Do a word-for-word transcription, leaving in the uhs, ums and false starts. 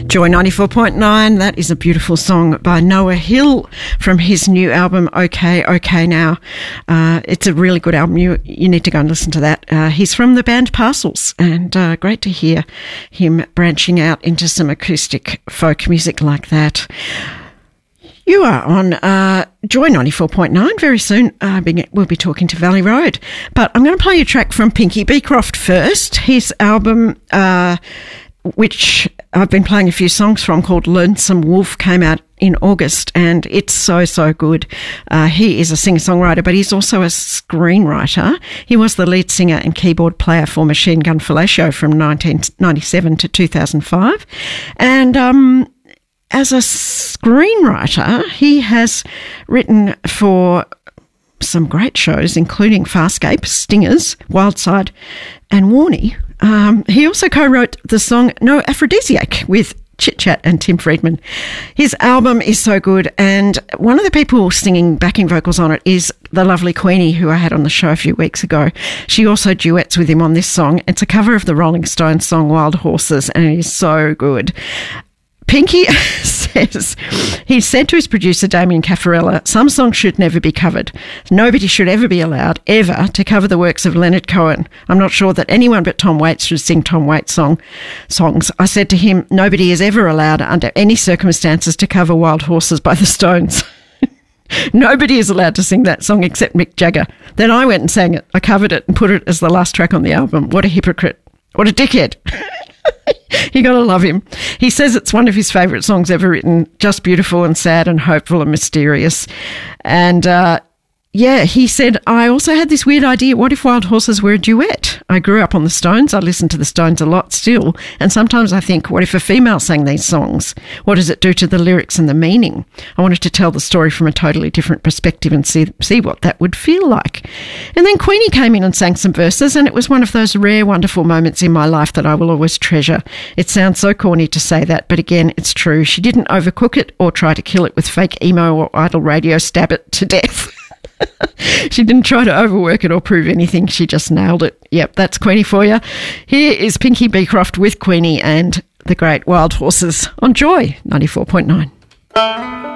Joy ninety-four point nine, that is a beautiful song by Noah Hill from his new album, OK, OK Now. Uh, it's a really good album. You you need to go and listen to that. Uh, he's from the band Parcels, and uh, great to hear him branching out into some acoustic folk music like that. You are on uh, Joy ninety-four point nine. Very soon uh, we'll be talking to Valley Road. But I'm going to play you a track from Pinky Beecroft first. His album, uh, which I've been playing a few songs from, called Lonesome Wolf, came out in August, and it's so, so good. Uh, he is a singer-songwriter, but he's also a screenwriter. He was the lead singer and keyboard player for Machine Gun Fellatio from nineteen ninety-seven to two thousand five. And um as a screenwriter, he has written for some great shows, including Farscape, Stingers, Wildside, and Warnie. Um, he also co-wrote the song No Aphrodisiac with Chit Chat and Tim Friedman. His album is so good, and one of the people singing backing vocals on it is the lovely Queenie, who I had on the show a few weeks ago. She also duets with him on this song. It's a cover of the Rolling Stones song Wild Horses, and it is so good. Pinky says, he said to his producer Damien Caffarella, some songs should never be covered. Nobody should ever be allowed, ever, to cover the works of Leonard Cohen. I'm not sure that anyone but Tom Waits should sing Tom Waits song, songs. I said to him, nobody is ever allowed under any circumstances to cover Wild Horses by the Stones. Nobody is allowed to sing that song except Mick Jagger. Then I went and sang it. I covered it and put it as the last track on the album. What a hypocrite. What a dickhead. You got to love him. He says it's one of his favourite songs ever written, just beautiful and sad and hopeful and mysterious. And, uh, yeah, he said, I also had this weird idea, what if Wild Horses were a duet? I grew up on the Stones. I listen to the Stones a lot still. And sometimes I think, what if a female sang these songs? What does it do to the lyrics and the meaning? I wanted to tell the story from a totally different perspective and see see what that would feel like. And then Queenie came in and sang some verses, and it was one of those rare, wonderful moments in my life that I will always treasure. It sounds so corny to say that, but again, it's true. She didn't overcook it or try to kill it with fake emo or idle radio stab it to death. She didn't try to overwork it or prove anything. She just nailed it. Yep, that's Queenie for you. Here is Pinky Beecroft with Queenie and the great Wild Horses on Joy ninety-four point nine.